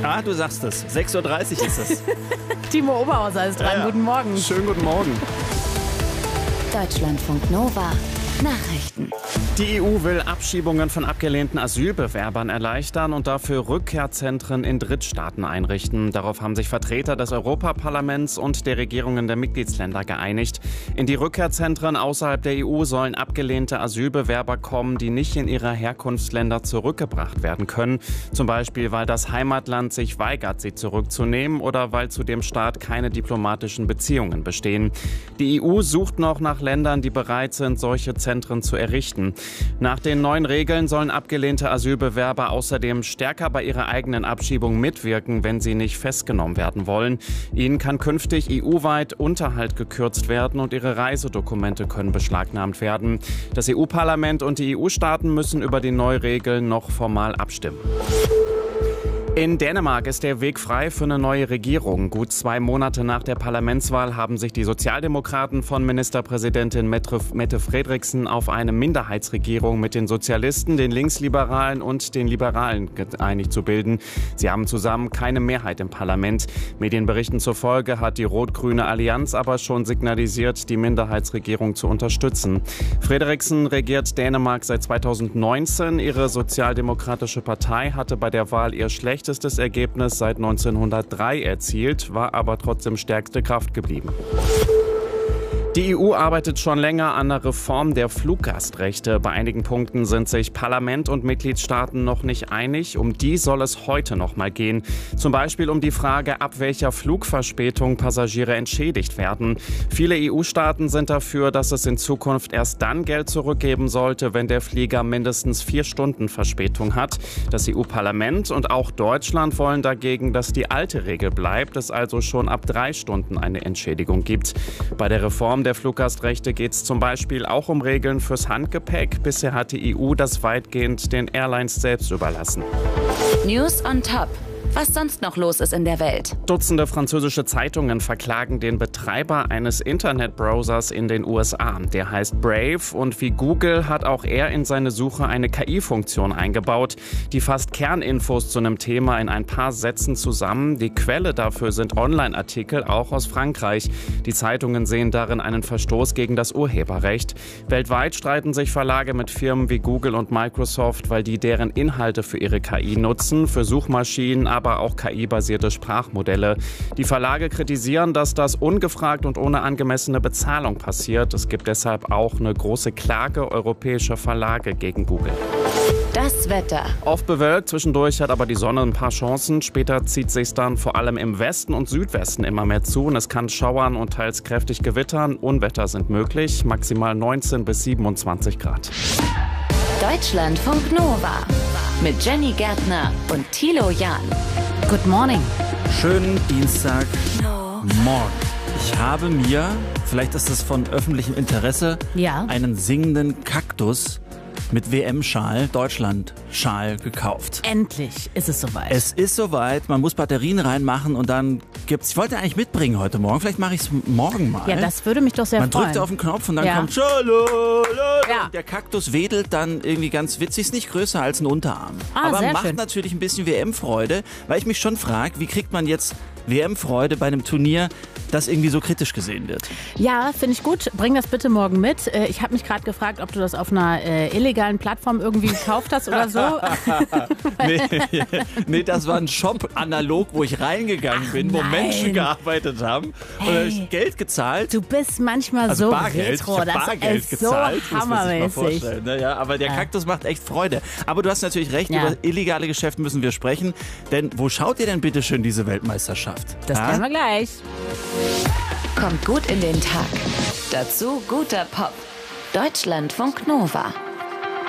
Ja, du sagst es. 6.30 Uhr ist es. Timo Oberhauser ist dran. Ja. Guten Morgen. Schönen guten Morgen. Deutschlandfunk Nova. Nachrichten. Die EU will Abschiebungen von abgelehnten Asylbewerbern erleichtern und dafür Rückkehrzentren in Drittstaaten einrichten. Darauf haben sich Vertreter des Europaparlaments und der Regierungen der Mitgliedsländer geeinigt. In die Rückkehrzentren außerhalb der EU sollen abgelehnte Asylbewerber kommen, die nicht in ihre Herkunftsländer zurückgebracht werden können. Zum Beispiel, weil das Heimatland sich weigert, sie zurückzunehmen oder weil zu dem Staat keine diplomatischen Beziehungen bestehen. Die EU sucht noch nach Ländern, die bereit sind, solche Zentren zu errichten. Nach den neuen Regeln sollen abgelehnte Asylbewerber außerdem stärker bei ihrer eigenen Abschiebung mitwirken, wenn sie nicht festgenommen werden wollen. Ihnen kann künftig EU-weit Unterhalt gekürzt werden und ihre Reisedokumente können beschlagnahmt werden. Das EU-Parlament und die EU-Staaten müssen über die Neuregeln noch formal abstimmen. In Dänemark ist der Weg frei für eine neue Regierung. Gut 2 Monate nach der Parlamentswahl haben sich die Sozialdemokraten von Ministerpräsidentin Mette Frederiksen auf eine Minderheitsregierung mit den Sozialisten, den Linksliberalen und den Liberalen geeinigt zu bilden. Sie haben zusammen keine Mehrheit im Parlament. Medienberichten zufolge hat die rot-grüne Allianz aber schon signalisiert, die Minderheitsregierung zu unterstützen. Frederiksen regiert Dänemark seit 2019. Ihre sozialdemokratische Partei hatte bei der Wahl ihr schlechtestes Ergebnis seit 1903 erzielt, war aber trotzdem stärkste Kraft geblieben. Die EU arbeitet schon länger an einer Reform der Fluggastrechte. Bei einigen Punkten sind sich Parlament und Mitgliedstaaten noch nicht einig. Um die soll es heute noch mal gehen. Zum Beispiel um die Frage, ab welcher Flugverspätung Passagiere entschädigt werden. Viele EU-Staaten sind dafür, dass es in Zukunft erst dann Geld zurückgeben sollte, wenn der Flieger mindestens 4 Stunden Verspätung hat. Das EU-Parlament und auch Deutschland wollen dagegen, dass die alte Regel bleibt, es also schon ab 3 Stunden eine Entschädigung gibt. Bei der Reform der Fluggastrechte geht es zum Beispiel auch um Regeln fürs Handgepäck. Bisher hat die EU das weitgehend den Airlines selbst überlassen. News on Top. Was sonst noch los ist in der Welt. Dutzende französische Zeitungen verklagen den Betreiber eines Internetbrowsers in den USA. Der heißt Brave und wie Google hat auch er in seine Suche eine KI-Funktion eingebaut. Die fasst Kerninfos zu einem Thema in ein paar Sätzen zusammen. Die Quelle dafür sind Online-Artikel, auch aus Frankreich. Die Zeitungen sehen darin einen Verstoß gegen das Urheberrecht. Weltweit streiten sich Verlage mit Firmen wie Google und Microsoft, weil die deren Inhalte für ihre KI nutzen, für Suchmaschinen, aber auch KI-basierte Sprachmodelle. Die Verlage kritisieren, dass das ungefragt und ohne angemessene Bezahlung passiert. Es gibt deshalb auch eine große Klage europäischer Verlage gegen Google. Das Wetter. Oft bewölkt, zwischendurch hat aber die Sonne ein paar Chancen. Später zieht sich dann vor allem im Westen und Südwesten immer mehr zu und es kann schauern und teils kräftig gewittern. Unwetter sind möglich, maximal 19 bis 27 Grad. Deutschlandfunk Nova mit Jenny Gärtner und Thilo Jahn. Good morning. Schönen Dienstagmorgen. Ich habe mir, vielleicht ist es von öffentlichem Interesse, einen singenden Kaktus mit WM-Schal, Deutschland-Schal gekauft. Endlich ist es soweit. Es ist soweit, man muss Batterien reinmachen und dann gibt's, ich wollte eigentlich mitbringen heute Morgen, vielleicht mache ich es morgen mal. Ja, das würde mich doch sehr freuen. Man drückt auf den Knopf und dann kommt und der Kaktus wedelt dann irgendwie ganz witzig, ist nicht größer als ein Unterarm. Aber sehr macht schön. natürlich ein bisschen WM-Freude, weil ich mich schon frage, wie kriegt man jetzt WM-Freude bei einem Turnier, das irgendwie so kritisch gesehen wird. Ja, finde ich gut. Bring das bitte morgen mit. Ich habe mich gerade gefragt, ob du das auf einer illegalen Plattform irgendwie gekauft hast oder so. Nee, das war ein Shop analog, wo ich reingegangen bin, wo Menschen gearbeitet haben. Und da habe ich Geld gezahlt. Du bist manchmal also so Bargeld. retro. Ich habe Bargeld ist gezahlt. so hammermäßig. Naja, aber der Kaktus macht echt Freude. Aber du hast natürlich recht, über illegale Geschäfte müssen wir sprechen. Denn wo schaut ihr denn bitte schön diese Weltmeisterschaft? Das klären wir gleich. Kommt gut in den Tag. Dazu guter Pop. Deutschlandfunk Nova.